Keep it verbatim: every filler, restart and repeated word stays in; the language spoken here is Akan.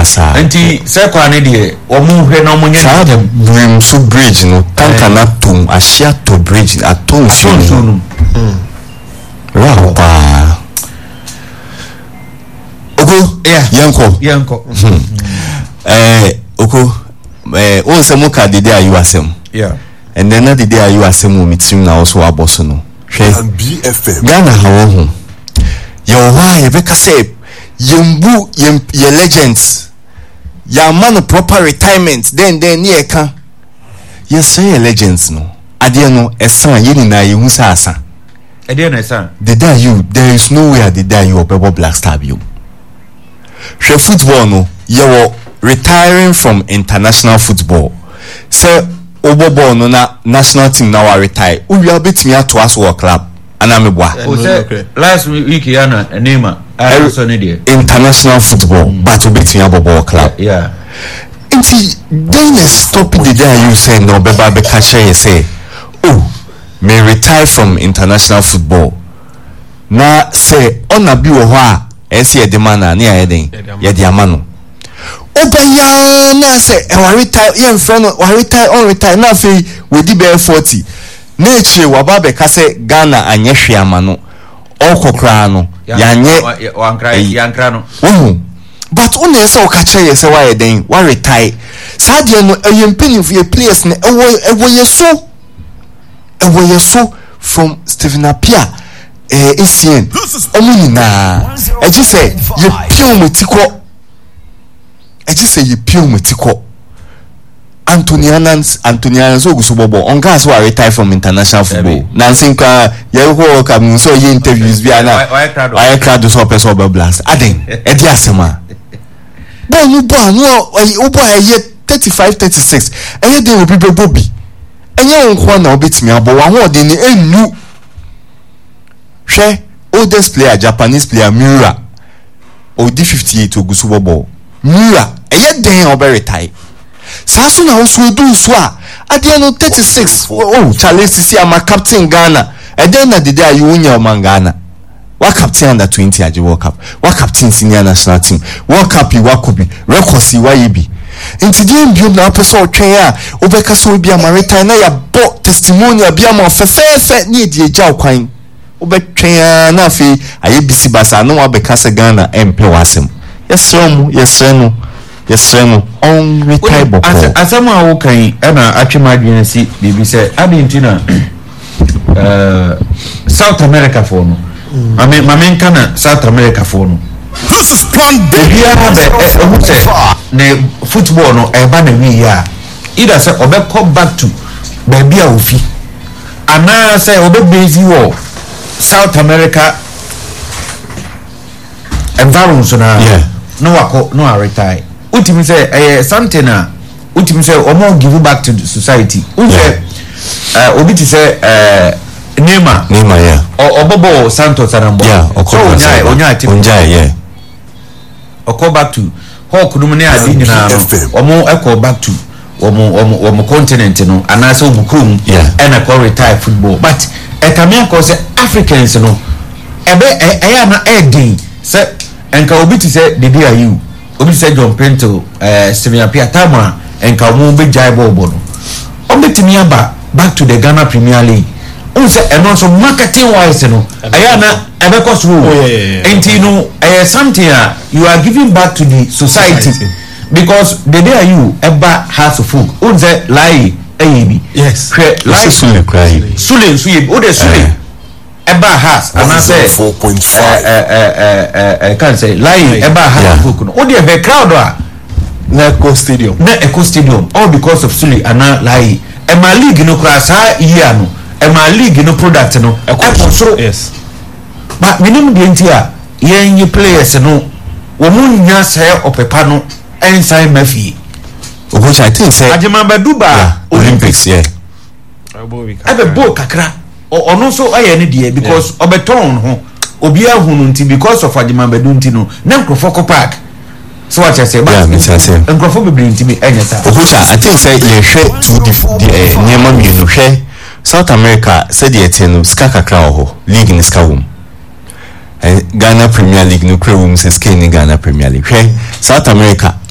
sa anti se kwa ne de omu hwe na omunye sa the brim so bridge no tanka na tum ashia to bridge aton so no ra pa oko yeah yanko yanko eh oko eh o se mo ka dede ayu asem yeah and then that day ayu asem mo mitim na also aboso no hwe B F M Ghana hawo ho yo why e be ka say yembu yem ye legends ya man proper retirement then then near ka yes say legends no ade no esan ye ni na ye hu sa asa ade no esan the day you there is no way the day you obebo Black Star you she football no you were retiring from international football say obobo no na national team now retire we will be to to us work club anamebwa last week yana Neymar also need international football mm. but obetin abobo club yeah nti then stop the day you say no beba be catch you say oh may retire from international football na say ona bi wo ho a ese e de mana na ya den ya de amano obaya na say e wa retire ye friend wa retire on retire na fe we di be forty na echi wa ba be ka say Ghana anye hwe amano okokra no yanye wankra yankra no oh but una esa o ka che say wa ye den wa retire sadie no eyempeni for players na ewo ewo yeso ewo yeso from Stephen Apia eh Esien omuni na eji say ye pio metiko eji say ye pio metiko Anthony Anans Anthony Anans oguso bobo on gas wa retire from international football nansin ka ye ho ka mun so ye interviews bi ana why crowd so person oba blast aden e di asema bo nu bo no o bo ye thirty-five thirty-six eye dey obi bebo bi enye nko na obetimi abo wa ho de ni enu hwe oldest player Japanese player Miura odi fifty-eight oguso bobo Miura eye den oba retire saso na oso edu so a ade no thirty-six oh Charles Sisi ama captain Ghana e den na dede ayu nya o man Ghana wa captain under twenty age World Cup wa captain senior national team World Cup yi wa kobi records yi wa yebi nti dem biom na person otwen a obeka so obi amarita na ya bo testimonial bia ma fefefe na edi eja kwan obetwen na afi ayebisi basa no wa beka se Ghana empe wasem yesrem yesrem yesrem on retire boko asama wo kan na atwemadwen si bibi se adentina uh South America for no mame mame kana South America for no this is plan B ne football no e ba na wi ya either say obe come back to baby a ofi ana say obe busy wo South America environment na yeah no wako no retire ultimate say eh something na ultimate say omo give back to the society unse eh obi ti say eh Neymar Neymar yeah obobo Santos anambo yeah onya onya ati onja yeah oko back to Hawk no ne adi nyina omo eko back to omo omo omo continent no anase obukrum e na ko retire football but e kamia ko say Africans no ebe e na edin say enka obi ti say dede ayu obi say John Pinto eh Stephen Apia Tama enka omo be jai bobo no obi timi aba back to the Ghana Premier League un say e no so marketing wise no aya na ebe ko so enti no eh something you are giving back to the society, society. Because the day you eba has of folk un say lie ebi yes lie sule cry sule so ye o de sule eba has and I say four point five eh eh eh eh can say lie eba has folk no o de be crowd a na Eco Stadium na Eco Stadium all because of sule and lie e ma league no cross ha year no e ma league no product no e ko yes but minimum the entire yen you players no wo mun nya say opepa no inside mafi which I think say Ajimamba Duba Olympics yeah ebe bo kakra ono so aye ne die because obeton ho obi ahunu nti because of Ajimamba Du nti no na Nkrofo Park so what I say but Nkrofo be bring nti me enyata which I think say ye hwe to the nyema mi no hwe South America said the eteno ska kakra ho league in ska wom Ghana Premier League no kra wom se ska ni Ghana Premier League hwe South America